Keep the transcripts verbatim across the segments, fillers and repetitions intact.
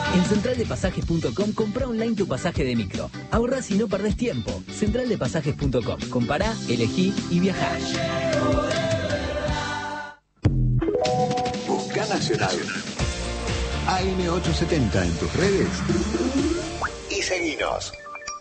En central de pasajes punto com comprá online tu pasaje de micro. Ahorrás y no perdés tiempo. central de pasajes punto com. Compará, elegí y viajá. Busca Nacional. A M ochocientos setenta en tus redes y seguinos.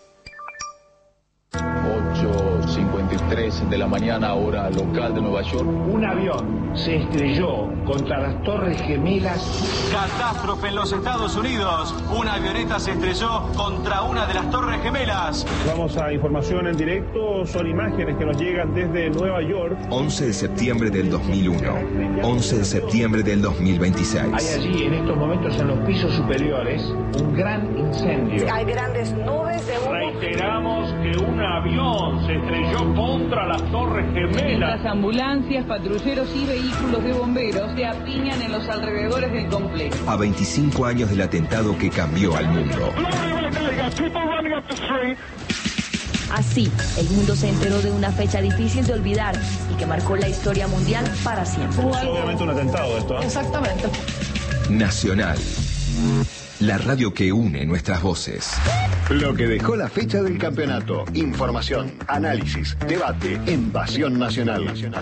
ocho cincuenta y tres de la mañana, hora local de Nueva York. Un avión se estrelló contra las Torres Gemelas. Catástrofe en los Estados Unidos. Una avioneta se estrelló contra una de las Torres Gemelas. Vamos a información en directo. Son imágenes que nos llegan desde Nueva York. once de septiembre del dos mil uno. once de septiembre del dos mil veintiséis. Hay allí en estos momentos en los pisos superiores un gran incendio. Hay grandes nubes de humo. Reiteramos que un avión se estrelló contra las Torres Gemelas. Las ambulancias, patrulleros y vehículos de bomberos se apiñan en los alrededores del complejo. A veinticinco años del atentado que cambió al mundo. Así, el mundo se enteró de una fecha difícil de olvidar y que marcó la historia mundial para siempre. Es obviamente un atentado esto, ¿eh? Exactamente. Nacional. La radio que une nuestras voces. Lo que dejó la fecha del campeonato. Información, análisis, debate en Pasión Nacional. Nacional.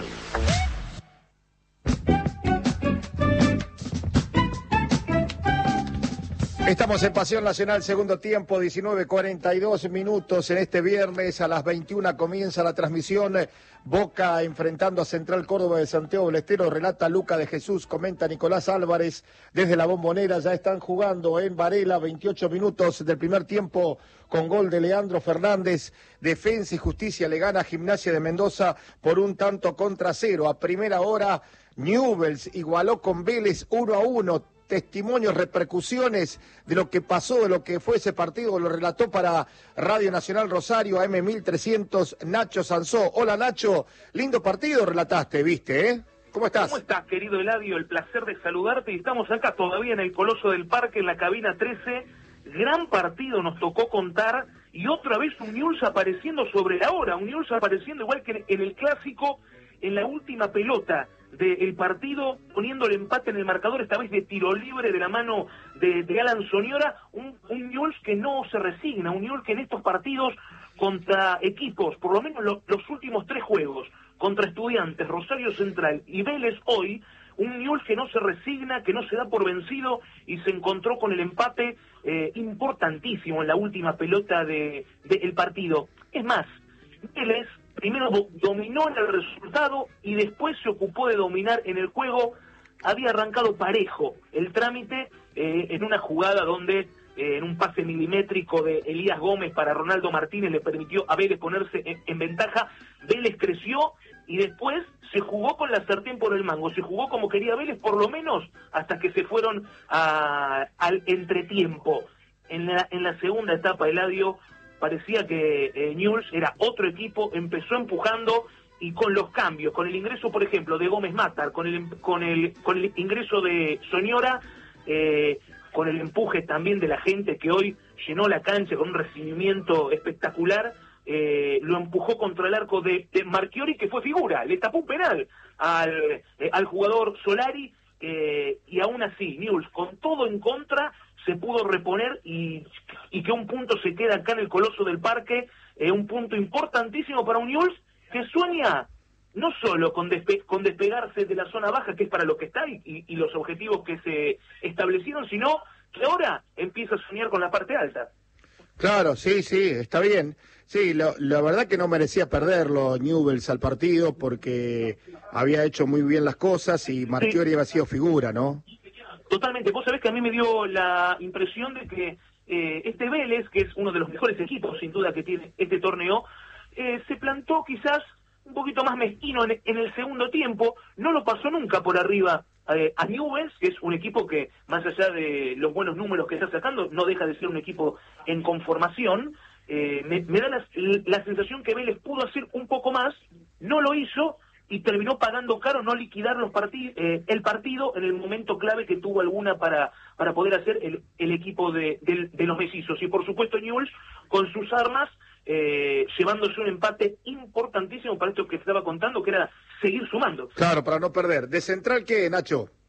Estamos en Pasión Nacional, segundo tiempo, diecinueve cuarenta y dos minutos. En este viernes a las veintiuna comienza la transmisión. Boca enfrentando a Central Córdoba de Santiago del Estero. Relata Luca de Jesús, comenta Nicolás Álvarez desde la Bombonera. Ya están jugando en Varela, veintiocho minutos del primer tiempo con gol de Leandro Fernández. Defensa y Justicia le gana a Gimnasia de Mendoza por un tanto contra cero. A primera hora, Newell's igualó con Vélez uno a uno. Testimonios, repercusiones de lo que pasó, de lo que fue ese partido, lo relató para Radio Nacional Rosario, A M mil trescientos, Nacho Sansó. Hola Nacho, lindo partido relataste, viste, ¿eh? ¿Cómo estás? ¿Cómo estás, querido Eladio? El placer de saludarte. Y estamos acá todavía en el Coloso del Parque, en la cabina trece. Gran partido nos tocó contar, y otra vez un Newell's apareciendo sobre la hora, un Newell's apareciendo igual que en el Clásico, en la última pelota del partido, poniendo el empate en el marcador, esta vez de tiro libre de la mano de, de Alan Soñora. Un, un Newell's que no se resigna, un Newell's que en estos partidos contra equipos, por lo menos lo, los últimos tres juegos, contra Estudiantes, Rosario Central y Vélez hoy, un Newell's que no se resigna, que no se da por vencido y se encontró con el empate eh, importantísimo en la última pelota de, de el partido. Es más, Vélez primero dominó en el resultado y después se ocupó de dominar en el juego. Había arrancado parejo el trámite eh, en una jugada donde eh, en un pase milimétrico de Elías Gómez para Ronaldo Martínez le permitió a Vélez ponerse en, en ventaja. Vélez creció y después se jugó con la sartén por el mango, se jugó como quería Vélez, por lo menos hasta que se fueron a, al entretiempo. En la, en la segunda etapa, Eladio, parecía que eh, Newell's era otro equipo, empezó empujando y con los cambios, con el ingreso, por ejemplo, de Gómez Matar, con el con el con el ingreso de Soñora, eh, con el empuje también de la gente que hoy llenó la cancha con un recibimiento espectacular, eh, lo empujó contra el arco de, de Marchiori, que fue figura, le tapó un penal al, eh, al jugador Solari, eh, y aún así Newell's, con todo en contra, se pudo reponer y, y que un punto se queda acá en el Coloso del Parque, eh, un punto importantísimo para un Newell's que sueña no solo con, despe con despegarse de la zona baja, que es para lo que está, y, y, y los objetivos que se establecieron, sino que ahora empieza a soñar con la parte alta. Claro, sí, sí, está bien. Sí, lo, la verdad que no merecía perderlo Newell's al partido porque había hecho muy bien las cosas y Marchiori sí había sido figura, ¿no? Totalmente. Vos sabés que a mí me dio la impresión de que eh, este Vélez, que es uno de los mejores equipos, sin duda, que tiene este torneo, eh, se plantó quizás un poquito más mezquino en, en el segundo tiempo. No lo pasó nunca por arriba eh, a Newell's, que es un equipo que, más allá de los buenos números que está sacando, no deja de ser un equipo en conformación. Eh, me, me da la, la sensación que Vélez pudo hacer un poco más, no lo hizo, y terminó pagando caro no liquidar los partid eh, el partido en el momento clave que tuvo alguna para para poder hacer el, el equipo de, de, de los mellizos. Y por supuesto Newell's con sus armas, eh, llevándose un empate importantísimo para esto que estaba contando, que era seguir sumando. Claro, para no perder. ¿De Central qué, Nacho?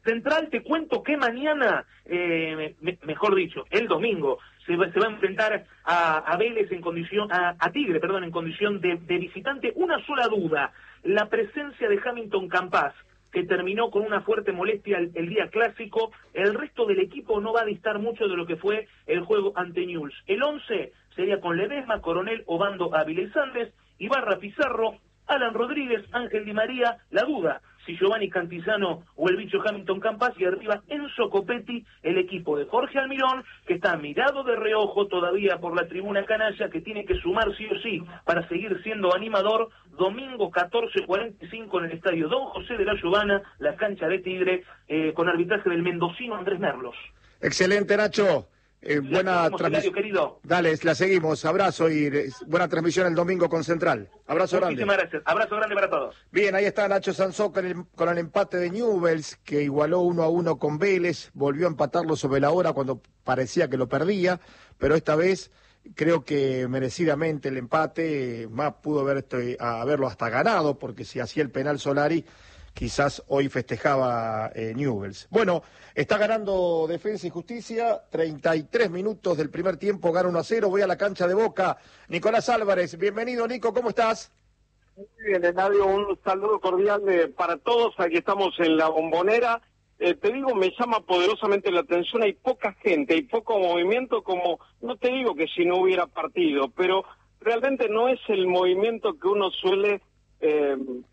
Central, te cuento que mañana, eh, me, mejor dicho, el domingo, se va, se va a enfrentar a, a Vélez en condición, a, a Tigre, perdón, en condición de, de visitante. Una sola duda, la presencia de Hamilton Campas, que terminó con una fuerte molestia el, el día clásico. El resto del equipo no va a distar mucho de lo que fue el juego ante Newell's. El once sería con Ledesma, Coronel, Obando, Áviles Andes, Ibarra, Pizarro, Alan Rodríguez, Ángel Di María. La duda, si Giovanni Cantizano o el bicho Hamilton Campas, y arriba Enzo Copetti, el equipo de Jorge Almirón, que está mirado de reojo todavía por la tribuna canalla, que tiene que sumar sí o sí para seguir siendo animador. Domingo catorce cuarenta y cinco en el estadio Don José de la Giovana, la cancha de Tigre, eh, con arbitraje del mendocino Andrés Merlos. Excelente, Nacho. Eh, buena transmisión. Querido. Dale, la seguimos. Abrazo y eh, buena transmisión el domingo con Central. Abrazo grande. Muchísimas gracias. Abrazo grande para todos. Bien, ahí está Nacho Sansó con el, con el empate de Newell's, que igualó uno a uno con Vélez. Volvió a empatarlo sobre la hora cuando parecía que lo perdía, pero esta vez creo que merecidamente el empate, más pudo haber este, haberlo hasta ganado, porque si hacía el penal Solari, quizás hoy festejaba eh, Newell's. Bueno, está ganando Defensa y Justicia, treinta y tres minutos del primer tiempo, gana uno a cero, voy a la cancha de Boca. Nicolás Álvarez, bienvenido Nico, ¿cómo estás? Muy bien, Enadio, un saludo cordial de, para todos, aquí estamos en la Bombonera. Eh, te digo, me llama poderosamente la atención, hay poca gente, hay poco movimiento, como, no te digo que si no hubiera partido, pero realmente no es el movimiento que uno suele... Eh,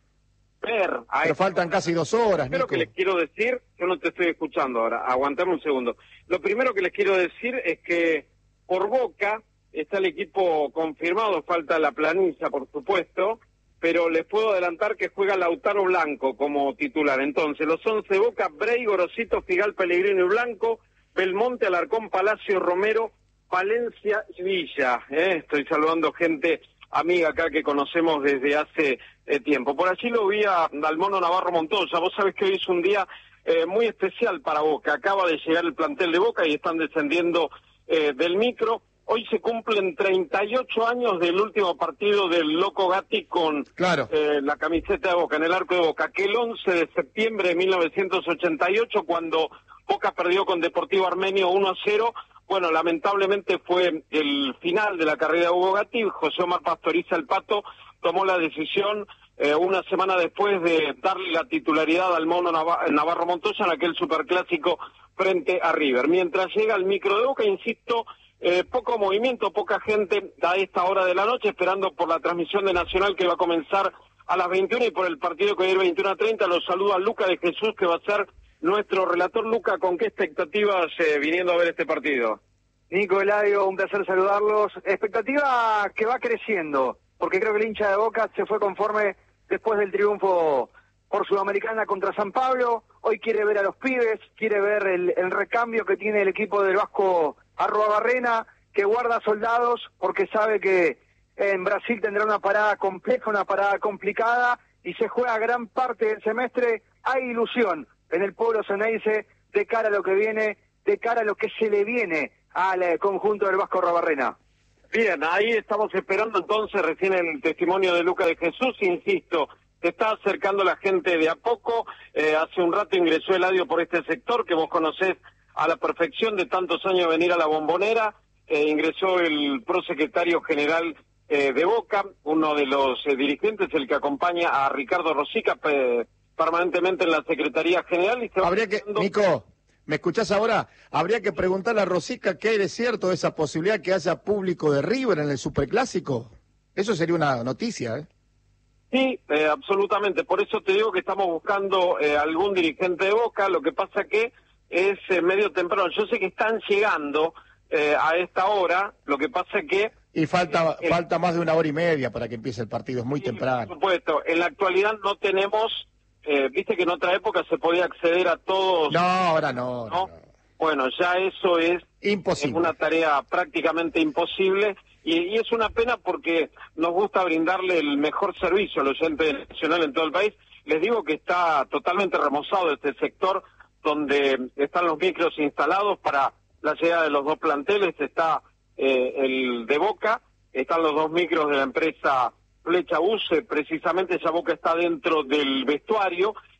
ver. Pero faltan casi dos horas, Nico. Lo primero que les quiero decir, yo no te estoy escuchando ahora, aguantame un segundo. Lo primero que les quiero decir es que por Boca está el equipo confirmado, falta la planilla, por supuesto, pero les puedo adelantar que juega Lautaro Blanco como titular. Entonces, los once Boca, Brey, Gorosito, Figal, Pellegrino y Blanco, Belmonte, Alarcón, Palacio, Romero, Palencia y Villa. ¿eh? Estoy saludando gente amiga acá que conocemos desde hace eh, tiempo. Por allí lo vi a, al Mono Navarro Montoya. Vos sabés que hoy es un día eh, muy especial para Boca. Acaba de llegar el plantel de Boca y están descendiendo eh, del micro. Hoy se cumplen treinta y ocho años del último partido del Loco Gatti con claro. eh, la camiseta de Boca, en el arco de Boca. Aquel once de septiembre de mil novecientos ochenta y ocho, cuando Boca perdió con Deportivo Armenio uno a cero. Bueno, lamentablemente fue el final de la carrera de Hugo Gatti. José Omar Pastoriza, el Pato, tomó la decisión eh, una semana después de darle la titularidad al Mono Nav- Navarro Montoya en aquel superclásico frente a River. Mientras llega el micro de Boca, insisto, eh, poco movimiento, poca gente a esta hora de la noche, esperando por la transmisión de Nacional que va a comenzar a las veintiuna y por el partido que va a ir veintiuno a treinta. Los saluda Luca de Jesús, que va a ser nuestro relator. Luca, ¿con qué expectativas eh, viniendo a ver este partido? Nico, Eladio, un placer saludarlos. Expectativa que va creciendo, porque creo que el hincha de Boca se fue conforme después del triunfo por Sudamericana contra San Pablo. Hoy quiere ver a los pibes, quiere ver el, el recambio que tiene el equipo del Vasco Arruabarrena, que guarda soldados porque sabe que en Brasil tendrá una parada compleja, una parada complicada, y se juega gran parte del semestre. Hay ilusión en el pueblo ceneice de cara a lo que viene, de cara a lo que se le viene al eh, conjunto del Vasco Arruabarrena. Bien, ahí estamos esperando entonces recién el testimonio de Luca de Jesús. Insisto, se está acercando la gente de a poco. Eh, hace un rato ingresó Eladio por este sector que vos conocés a la perfección de tantos años de venir a la Bombonera. Eh, ingresó el prosecretario general eh, de Boca, uno de los eh, dirigentes, el que acompaña a Ricardo Rosica eh, permanentemente en la Secretaría General. Y se va Habría que, haciendo... Nico, ¿me escuchás ahora? Habría que preguntarle a Rosica qué hay de cierto de esa posibilidad que haya público de River en el Superclásico. Eso sería una noticia, ¿eh? Sí, eh, absolutamente. Por eso te digo que estamos buscando eh, algún dirigente de Boca. Lo que pasa que es eh, medio temprano. Yo sé que están llegando eh, a esta hora. Lo que pasa que... Y falta eh, falta más de una hora y media para que empiece el partido. Es muy sí, temprano. Por supuesto. En la actualidad no tenemos... Eh, Viste que en otra época se podía acceder a todos... No, ahora no. ¿no? no, no. Bueno, ya eso es, imposible. Es una tarea prácticamente imposible y, y es una pena porque nos gusta brindarle el mejor servicio al oyente nacional en todo el país. Les digo que está totalmente remozado este sector donde están los micros instalados para la llegada de los dos planteles. Está eh, el de Boca, están los dos micros de la empresa Flecha Bus, eh, precisamente ya Boca está dentro del vestuario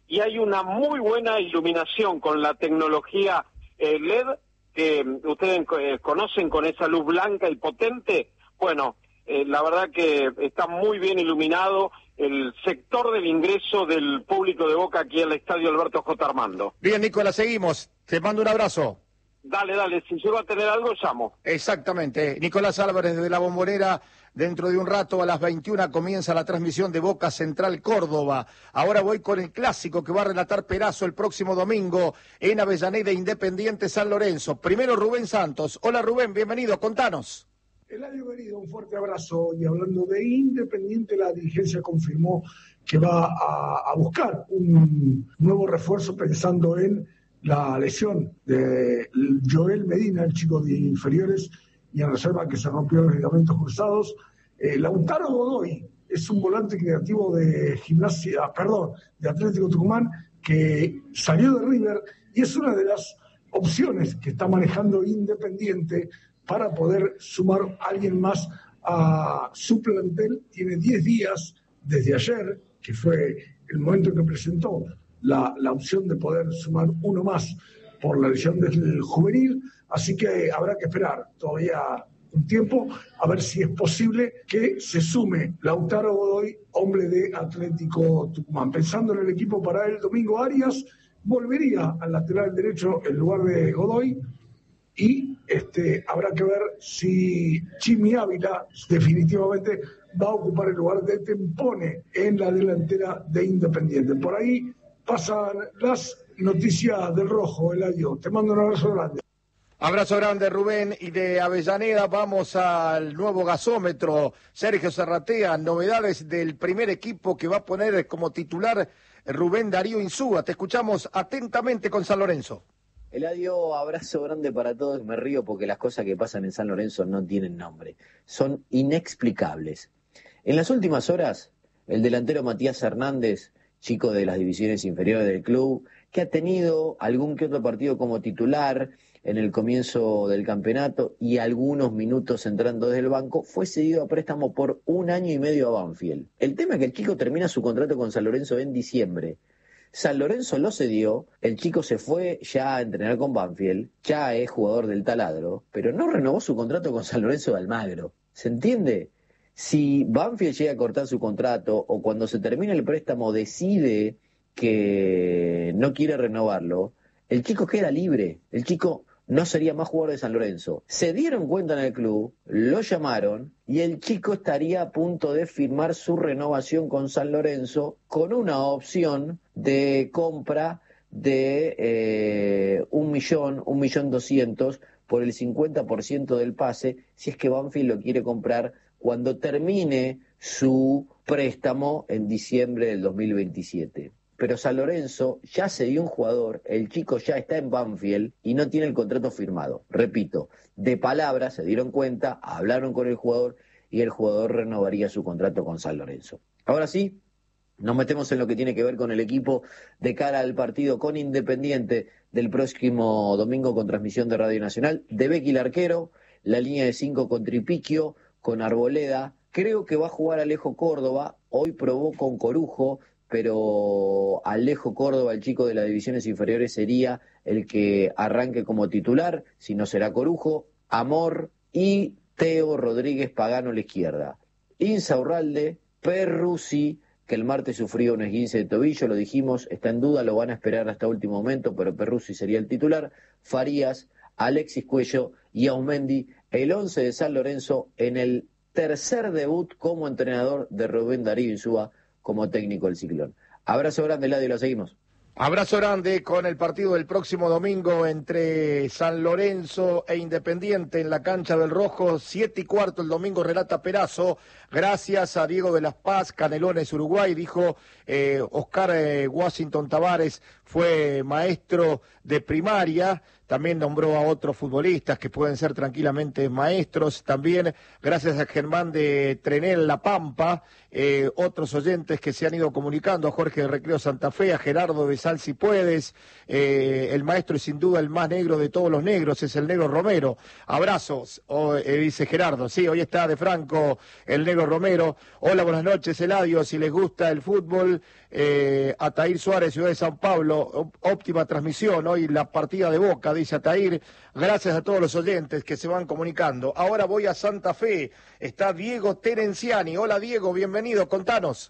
y hay una muy buena iluminación con la tecnología eh, L E D que ustedes eh, conocen, con esa luz blanca y potente. Bueno, eh, la verdad que está muy bien iluminado el sector del ingreso del público de Boca aquí al Estadio Alberto J. Armando. Bien, Nicolás, seguimos. Te mando un abrazo. Dale, dale, si llego a tener algo, llamo. Exactamente. Nicolás Álvarez de la Bombonera. Dentro de un rato, a las veintiuna, comienza la transmisión de Boca Central Córdoba. Ahora voy con el clásico que va a relatar Perazo el próximo domingo en Avellaneda, Independiente San Lorenzo. Primero Rubén Santos. Hola Rubén, bienvenido, contanos. Eladio querido, un fuerte abrazo. Y hablando de Independiente, la dirigencia confirmó que va a, a buscar un nuevo refuerzo pensando en la lesión de Joel Medina, el chico de inferiores y en reserva, que se rompió los ligamentos cruzados. Eh, Lautaro Godoy es un volante creativo de Gimnasia, perdón, de Atlético Tucumán, que salió de River y es una de las opciones que está manejando Independiente para poder sumar a alguien más a su plantel. Tiene diez días desde ayer, que fue el momento en que presentó la, la opción de poder sumar uno más por la lesión del juvenil, así que habrá que esperar todavía un tiempo a ver si es posible que se sume Lautaro Godoy, hombre de Atlético Tucumán. Pensando en el equipo para el domingo, Arias volvería al lateral derecho en lugar de Godoy, y este, habrá que ver si Jimmy Ávila definitivamente va a ocupar el lugar de Tempone en la delantera de Independiente. Por ahí pasan las noticias del Rojo, Eladio. Te mando un abrazo grande. Abrazo grande, Rubén. Y de Avellaneda vamos al nuevo gasómetro. Sergio Serratea, novedades del primer equipo que va a poner como titular Rubén Darío Insúa. Te escuchamos atentamente con San Lorenzo. Eladio, abrazo grande para todos. Me río porque las cosas que pasan en San Lorenzo no tienen nombre. Son inexplicables. En las últimas horas, el delantero Matías Hernández, chico de las divisiones inferiores del club, que ha tenido algún que otro partido como titular en el comienzo del campeonato y algunos minutos entrando desde el banco, fue cedido a préstamo por un año y medio a Banfield. El tema es que el chico termina su contrato con San Lorenzo en diciembre. San Lorenzo lo cedió, el chico se fue ya a entrenar con Banfield, ya es jugador del taladro, pero no renovó su contrato con San Lorenzo de Almagro. ¿Se entiende? Si Banfield llega a cortar su contrato o cuando se termina el préstamo decide que no quiere renovarlo, el chico queda libre, el chico no sería más jugador de San Lorenzo. Se dieron cuenta en el club, lo llamaron y el chico estaría a punto de firmar su renovación con San Lorenzo con una opción de compra de eh, un millón, un millón doscientos por el cincuenta por ciento del pase, si es que Banfield lo quiere comprar cuando termine su préstamo en diciembre del dos mil veintisiete. Pero San Lorenzo ya se dio un jugador, el chico ya está en Banfield y no tiene el contrato firmado. Repito, de palabra se dieron cuenta, hablaron con el jugador y el jugador renovaría su contrato con San Lorenzo. Ahora sí, nos metemos en lo que tiene que ver con el equipo de cara al partido con Independiente del próximo domingo con transmisión de Radio Nacional. De Becky el arquero, la línea de cinco con Tripiquio, con Arboleda. Creo que va a jugar Alejo Córdoba, hoy probó con Corujo, pero Alejo Córdoba, el chico de las divisiones inferiores, sería el que arranque como titular, si no será Corujo, Amor y Teo Rodríguez Pagano a la izquierda. Insaurralde, Perruzzi, que el martes sufrió un esguince de tobillo, lo dijimos, está en duda, lo van a esperar hasta último momento, pero Perruzzi sería el titular. Farías, Alexis Cuello y Aumendi, el once de San Lorenzo en el tercer debut como entrenador de Rubén Darío Insúa como técnico del Ciclón. Abrazo grande, Eladio, lo seguimos. Abrazo grande con el partido del próximo domingo entre San Lorenzo e Independiente en la cancha del Rojo, siete y cuarto el domingo, relata Perazo. Gracias a Diego de las Paz, Canelones, Uruguay, dijo eh, Oscar eh, Washington Tavares, fue maestro de primaria, también nombró a otros futbolistas que pueden ser tranquilamente maestros, también gracias a Germán de Trenel La Pampa, eh, otros oyentes que se han ido comunicando, a Jorge de Recreo Santa Fe, a Gerardo de Sal Si Puedes, eh, el maestro es sin duda el más negro de todos los negros, es el Negro Romero. Abrazos, oh, eh, dice Gerardo, sí, hoy está de Franco el Negro Romero. Hola, buenas noches, Eladio, si les gusta el fútbol, Eh, Ataír Suárez, Ciudad de San Pablo, óptima transmisión, hoy la partida de Boca, dice Ataír, gracias a todos los oyentes que se van comunicando. Ahora voy a Santa Fe, está Diego Terenciani. Hola Diego, bienvenido, contanos.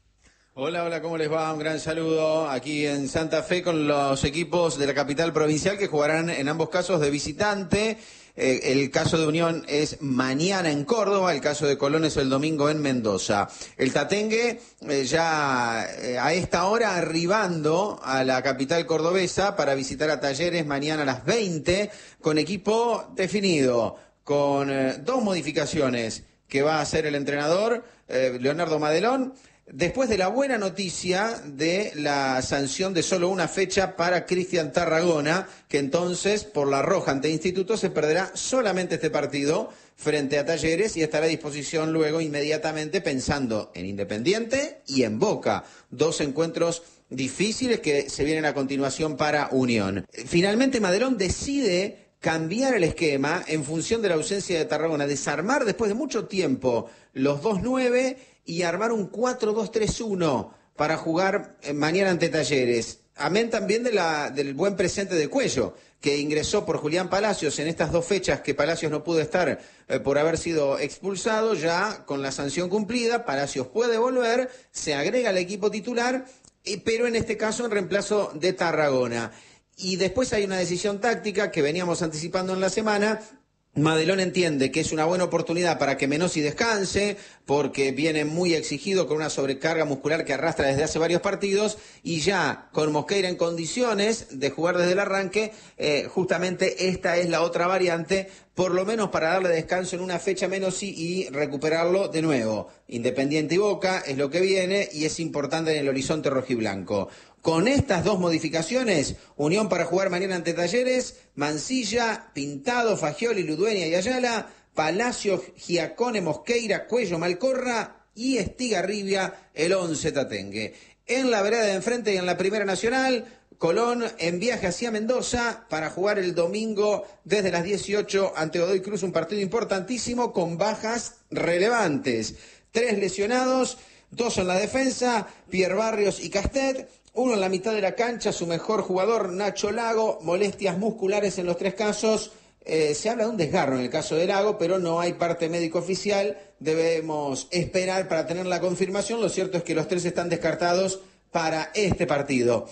Hola, hola, ¿cómo les va? Un gran saludo aquí en Santa Fe con los equipos de la capital provincial que jugarán en ambos casos de visitante. Eh, el caso de Unión es mañana en Córdoba, el caso de Colón es el domingo en Mendoza. El Tatengue eh, ya eh, a esta hora arribando a la capital cordobesa para visitar a Talleres mañana a las veinte con equipo definido, con eh, dos modificaciones que va a hacer el entrenador eh, Leonardo Madelón. Después de la buena noticia de la sanción de solo una fecha para Cristian Tarragona, que entonces por la roja ante Instituto se perderá solamente este partido frente a Talleres y estará a disposición luego inmediatamente pensando en Independiente y en Boca, dos encuentros difíciles que se vienen a continuación para Unión. Finalmente Madelón decide cambiar el esquema en función de la ausencia de Tarragona, desarmar después de mucho tiempo los dos nueve y armar un cuatro dos tres uno para jugar mañana ante Talleres. Amén también de la, del buen presente de Cuello, que ingresó por Julián Palacios en estas dos fechas que Palacios no pudo estar eh, por haber sido expulsado. Ya con la sanción cumplida, Palacios puede volver, se agrega al equipo titular, eh, pero en este caso en reemplazo de Tarragona. Y después hay una decisión táctica que veníamos anticipando en la semana. Madelón entiende que es una buena oportunidad para que Menossi descanse, porque viene muy exigido con una sobrecarga muscular que arrastra desde hace varios partidos, y ya con Mosqueira en condiciones de jugar desde el arranque, eh, justamente esta es la otra variante, por lo menos para darle descanso en una fecha Menossi y recuperarlo de nuevo. Independiente y Boca es lo que viene y es importante en el horizonte rojiblanco. Con estas dos modificaciones, Unión para jugar mañana ante Talleres, Mancilla, Pintado, Fagioli, Ludueña y Ayala, Palacio, Giacone, Mosqueira, Cuello, Malcorra y Estigarribia, el once Tatengue. En la vereda de enfrente y en la Primera Nacional, Colón en viaje hacia Mendoza para jugar el domingo desde las dieciocho ante Godoy Cruz, un partido importantísimo con bajas relevantes. Tres lesionados, dos en la defensa, Pierre Barrios y Castet. Uno en la mitad de la cancha, su mejor jugador, Nacho Lago, molestias musculares en los tres casos. Eh, se habla de un desgarro en el caso de Lago, pero no hay parte médico oficial. Debemos esperar para tener la confirmación. Lo cierto es que los tres están descartados para este partido.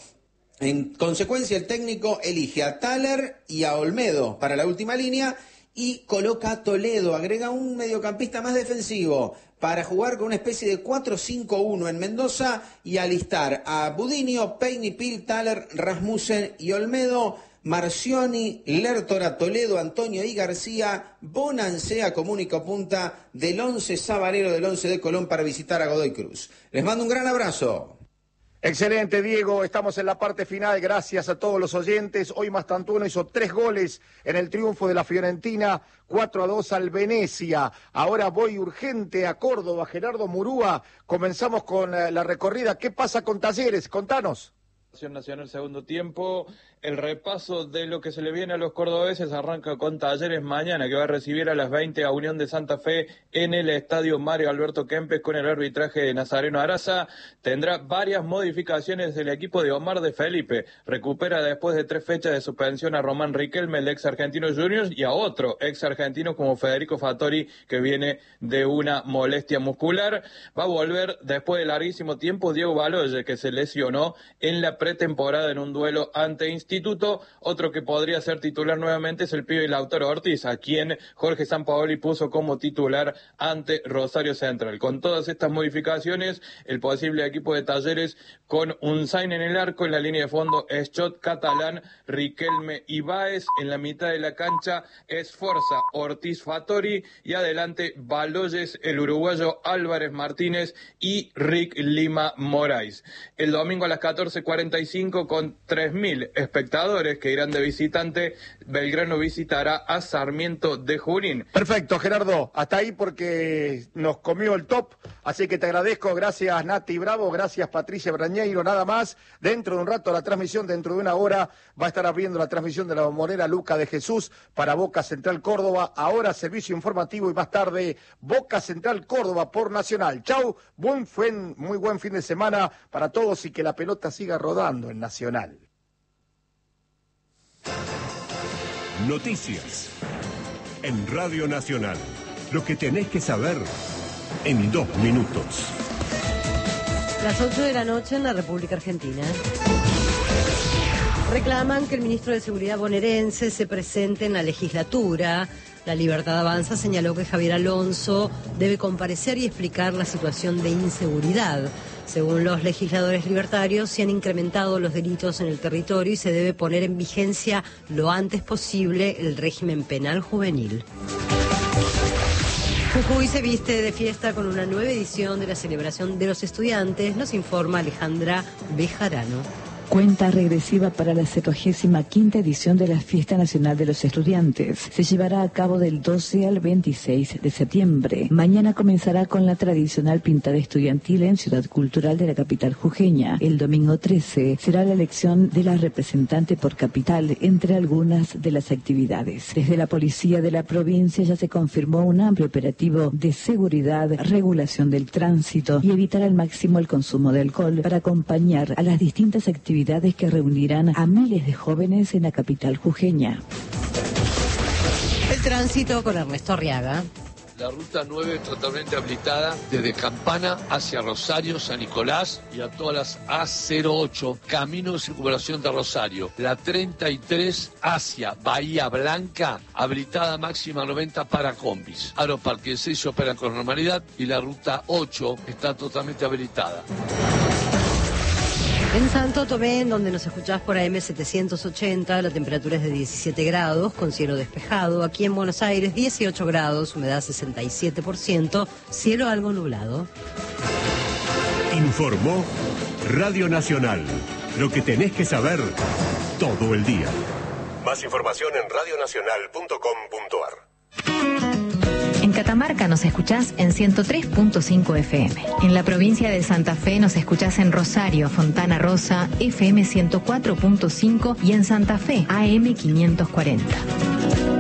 En consecuencia, el técnico elige a Thaler y a Olmedo para la última línea y coloca a Toledo, agrega un mediocampista más defensivo para jugar con una especie de cuatro cinco uno en Mendoza y alistar a Budinio, Peinipil, Thaler, Rasmussen y Olmedo, Marcioni, Lertora, Toledo, Antonio y García, Bonancea como único punta del once sabalero del once de Colón para visitar a Godoy Cruz. Les mando un gran abrazo. Excelente, Diego. Estamos en la parte final. Gracias a todos los oyentes. Hoy Mastantuono hizo tres goles en el triunfo de la Fiorentina, cuatro a dos al Venecia. Ahora voy urgente a Córdoba. Gerardo Murúa. Comenzamos con la recorrida. ¿Qué pasa con Talleres? Contanos. Nacional segundo tiempo, el repaso de lo que se le viene a los cordobeses arranca con Talleres mañana, que va a recibir a las veinte a Unión de Santa Fe en el estadio Mario Alberto Kempes con el arbitraje de Nazareno Araza. Tendrá varias modificaciones del equipo de Omar de Felipe, recupera después de tres fechas de suspensión a Román Riquelme, el ex argentino Juniors, y a otro ex argentino como Federico Fattori, que viene de una molestia muscular. Va a volver después de larguísimo tiempo Diego Baloye, que se lesionó en la pretemporada en un duelo ante Instituto. Otro que podría ser titular nuevamente es el pibe Lautaro Ortiz, a quien Jorge Sampaoli puso como titular ante Rosario Central. Con todas estas modificaciones, el posible equipo de Talleres con Unzain en el arco, en la línea de fondo Schott, Catalán, Riquelme y Báez, en la mitad de la cancha Esforza, Ortiz, Fattori, y adelante Baloyes, el uruguayo Álvarez Martínez y Rick Lima Moraes. El domingo a las catorce cuarenta y cinco con tres mil espectadores espectadores que irán de visitante. Belgrano visitará a Sarmiento de Junín. Perfecto, Gerardo, hasta ahí porque nos comió el top, así que te agradezco, gracias Nati Bravo, gracias Patricia Brañeiro, nada más. Dentro de un rato la transmisión, dentro de una hora va a estar abriendo la transmisión de la Bombonera Luca de Jesús para Boca Central Córdoba. Ahora servicio informativo y más tarde Boca Central Córdoba por Nacional. Chau, buen fin, muy buen fin de semana para todos y que la pelota siga rodando en Nacional. Noticias en Radio Nacional. Lo que tenés que saber en dos minutos. Las ocho de la noche en la República Argentina. Reclaman que el ministro de Seguridad bonaerense se presente en la legislatura. La Libertad Avanza señaló que Javier Alonso debe comparecer y explicar la situación de inseguridad. Según los legisladores libertarios, se han incrementado los delitos en el territorio y se debe poner en vigencia lo antes posible el régimen penal juvenil. Jujuy se viste de fiesta con una nueva edición de la celebración de los estudiantes, nos informa Alejandra Bejarano. Cuenta regresiva para la setagésima quinta edición de la Fiesta Nacional de los Estudiantes. Se llevará a cabo del doce al veintiséis de septiembre. Mañana comenzará con la tradicional pintada estudiantil en Ciudad Cultural de la capital jujeña. El domingo trece será la elección de la representante por capital, entre algunas de las actividades. Desde la policía de la provincia ya se confirmó un amplio operativo de seguridad, regulación del tránsito y evitar al máximo el consumo de alcohol para acompañar a las distintas actividades que reunirán a miles de jóvenes en la capital jujeña. El tránsito con Ernesto Arriaga. La ruta nueve totalmente habilitada desde Campana hacia Rosario, San Nicolás y a todas las A cero ocho, camino de circunvalación de Rosario. La treinta y tres hacia Bahía Blanca, habilitada máxima noventa para combis. Aeroparque seis se opera con normalidad y la ruta ocho está totalmente habilitada. En Santo Tomé, en donde nos escuchás por A M setecientos ochenta, la temperatura es de diecisiete grados, con cielo despejado. Aquí en Buenos Aires, dieciocho grados, humedad sesenta y siete por ciento, cielo algo nublado. Informó Radio Nacional. Lo que tenés que saber todo el día. Más información en radio nacional punto com punto a r. En Catamarca nos escuchás en ciento tres punto cinco F M. En la provincia de Santa Fe nos escuchás en Rosario, Fontana Rosa, F M ciento cuatro punto cinco y en Santa Fe, A M quinientos cuarenta.